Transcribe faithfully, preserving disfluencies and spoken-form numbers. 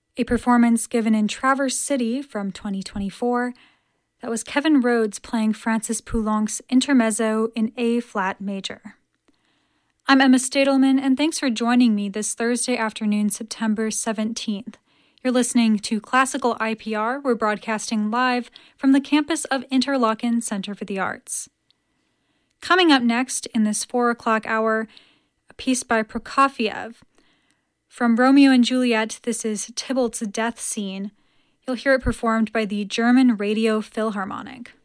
a performance given in Traverse City from twenty twenty-four. That was Kevin Rhodes playing Francis Poulenc's Intermezzo in A-flat major. I'm Emma Stadelman, and thanks for joining me this Thursday afternoon, September seventeenth. You're listening to Classical I P R. We're broadcasting live from the campus of Interlochen Center for the Arts. Coming up next in this four o'clock hour, a piece by Prokofiev. From Romeo and Juliet, this is Tybalt's death scene. You'll hear it performed by the German Radio Philharmonic.